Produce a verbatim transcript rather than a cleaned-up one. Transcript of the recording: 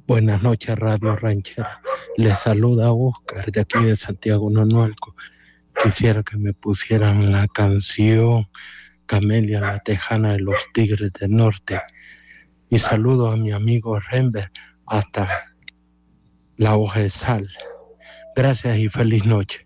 Buenas noches, Radio Ranchera. Les saluda Oscar de aquí de Santiago Nonualco. Quisiera que me pusieran la canción Camelia la Tejana de los Tigres del Norte. Y saludo a mi amigo Renber hasta La Hoja de Sal. Gracias y feliz noche.